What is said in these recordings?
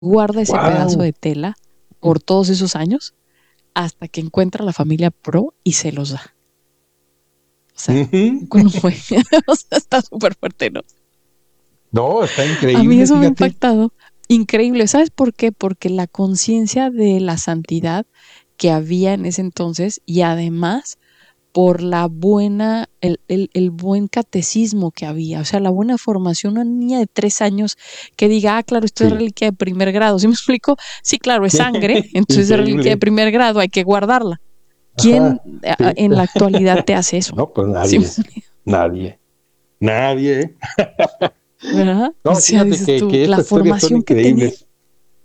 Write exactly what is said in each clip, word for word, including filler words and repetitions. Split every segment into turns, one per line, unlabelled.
guarda ese pedazo
Wow.
de tela por todos esos años hasta que encuentra a la familia Pro y se los da. O sea,
Ujú.
¿cómo fue? O sea, está súper fuerte, ¿no?
No, está
A mí
increíble,
eso me ha
fíjate.
impactado. Increíble. ¿Sabes por qué? Porque la conciencia de la santidad que había en ese entonces y además por la buena, el, el, el buen catecismo que había, o sea, la buena formación, una niña de tres años que diga, ah, claro, esto es
Sí.
reliquia de primer grado, ¿sí me explico? Sí, claro, es sangre, entonces es reliquia de
Increíble.
primer grado, hay que guardarla. ¿Quién
Ajá.
a-
Sí.
en la actualidad te hace eso?
No, pues
¿Sí me
nadie.
explico?
Nadie. Nadie.
¿Verdad? O
No,
sea,
fíjate
dices
que,
tú,
que
la
estas historias son
formación que tenían.
increíbles.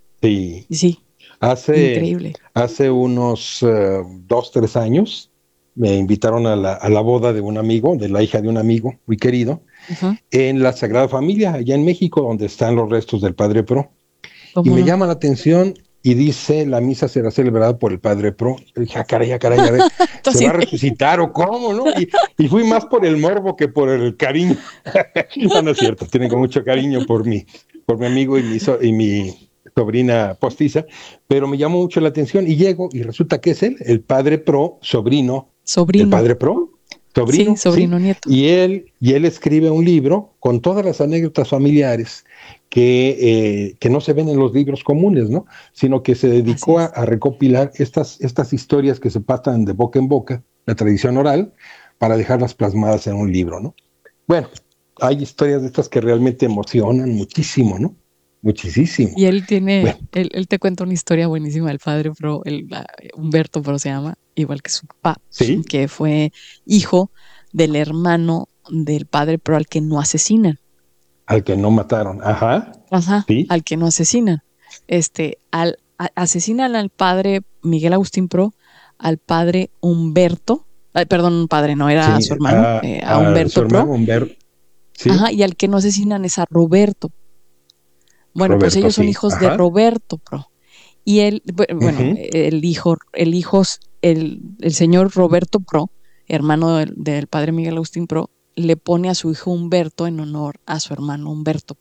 Sí.
Y sí,
Hace,
increíble.
hace unos eh, dos, tres años me invitaron a la, a la boda de un amigo, de la hija de un amigo muy querido,
Ujú.
en la Sagrada Familia, allá en México, donde están los restos del Padre Pro. Y
¿Cómo
me
no?
llama la atención y dice, la misa será celebrada por el Padre Pro. Yo dije, ah, caray, ah, caray, a ver,
Tú
¿se
así
va a
de,
resucitar o cómo, no? Y, y fui más por el morbo que por el cariño. No, no es cierto, tienen mucho cariño por mí, por mi amigo y mi, so- y mi sobrina postiza, pero me llamó mucho la atención y llego y resulta que es él, el Padre Pro, sobrino del
sobrino,
Padre Pro,
sí,
sobrino, ¿sí?
sobrino nieto.
Y él, y él escribe un libro con todas las anécdotas familiares que, eh, que no se ven en los libros comunes, ¿no? Sino que se
Así
dedicó a,
es.
a recopilar estas, estas historias que se pasan de boca en boca, la tradición oral, para dejarlas plasmadas en un libro, ¿no? Bueno, hay historias de estas que realmente emocionan muchísimo, ¿no? Muchísimo.
Y él tiene,
Bueno,
él, él te cuenta una historia buenísima del padre Pro, el, la- Humberto Pro se llama, igual que su papá,
sí,
que fue hijo del hermano del padre Pro al que no asesinan.
al que no mataron. Ajá,
Ajá,
sí,
al que no asesinan. Este, al, a- asesinan al padre Miguel Agustín Pro, al padre Humberto, ay, perdón, un padre, no era a
sí,
su hermano,
a,
eh, a
a su
Humberto Pro,
hermano Humberto,
ajá,
sí,
y al que no asesinan es a Roberto. Bueno, pues
Roberto,
ellos son
sí,
hijos de
ajá,
Roberto Pro. Y él, bueno,
uh-huh,
el hijo, el hijo, el, el señor Roberto Pro, hermano del, del padre Miguel Agustín Pro, le pone a su hijo Humberto en honor a su hermano Humberto.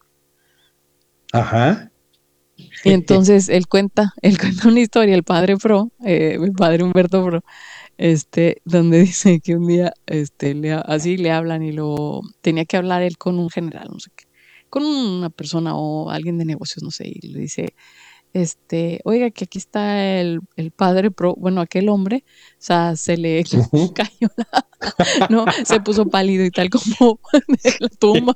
ajá,
Y entonces él cuenta, él cuenta una historia, el padre Pro, eh, el padre Humberto Pro, este, donde dice que un día, este, le, así le hablan y lo tenía que hablar él con un general, no sé qué, con una persona o alguien de negocios, no sé, y le dice, este, oiga, que aquí está el, el padre Pro, bueno, aquel hombre, o sea, se le
uh-huh.
cayó la, no, se puso pálido y tal como de la tumba.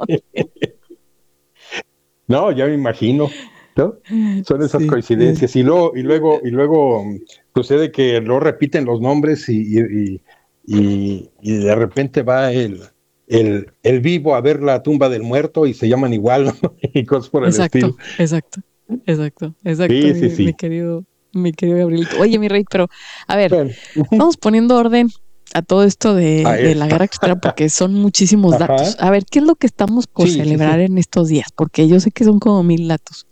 No, ya me imagino, ¿no? Son esas
Sí, sí.
coincidencias. Y luego, y luego, y luego mm, sucede que no repiten los nombres y, y, y, y de repente va el, el, el vivo a ver la tumba del muerto y se llaman igual, ¿no? Y cosas por el estilo.
Exacto, exacto, exacto, exacto,
Sí, sí,
mi, mi
sí.
querido, mi querido Gabrielito. Oye, mi rey, pero a ver,
Bueno, ujú,
vamos poniendo orden a todo esto
a
de, de la
esta.
guerra cristera porque son muchísimos datos.
Ajá.
A ver, ¿qué es lo que estamos por
Sí, sí,
celebrar
sí.
en estos días? Porque yo sé que son como mil datos.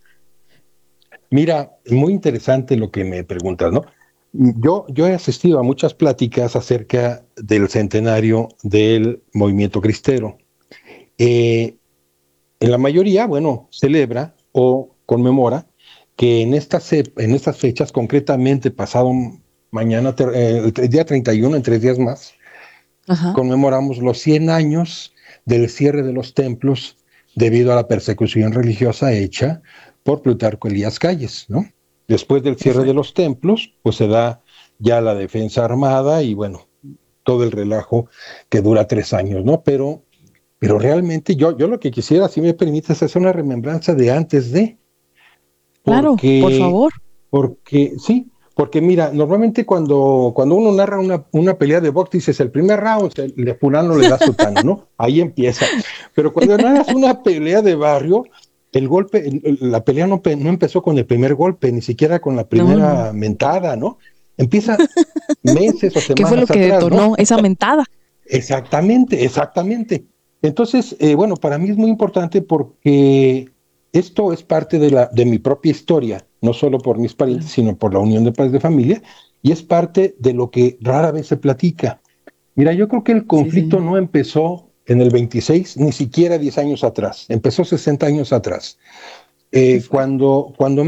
Mira, muy interesante lo que me preguntas, ¿no? Yo, yo he asistido a muchas pláticas acerca del centenario del movimiento cristero. Eh, en la mayoría, bueno, celebra o conmemora que en estas, ep- en estas fechas, concretamente pasado mañana, ter- eh, el día treinta y uno, en tres días más,
Ajá,
conmemoramos los cien años del cierre de los templos debido a la persecución religiosa hecha por Plutarco Elías Calles, ¿no? Después del
qué
cierre de
fuerte.
los templos, pues se da ya la defensa armada y bueno, todo el relajo que dura tres años, ¿no? Pero, pero realmente yo, yo lo que quisiera, si me permites, es una remembranza de antes de,
Claro, por
porque,
favor.
porque sí, porque mira, normalmente cuando, cuando uno narra una, una pelea de box, dices el primer round, el de fulano le da sutano, ¿no? Ahí empieza. Pero cuando narras una pelea de barrio, el golpe, el- la pelea no, pe- no empezó con el primer golpe, ni siquiera con la
No, no, no.
primera mentada, ¿no? Empieza meses o
¿Qué fue lo
semanas
que
atrás, ¿no?
detonó esa mentada?
Exactamente, exactamente. Entonces, eh, bueno, para mí es muy importante porque esto es parte de, la, de mi propia historia, no solo por mis parientes,
Claro.
sino por la unión de padres de familia, y es parte de lo que rara vez se platica. Mira, yo creo que el
Sí,
conflicto
sí.
no empezó en el veintiséis, ni siquiera diez años atrás, empezó sesenta años atrás. Eh, cuando, cuando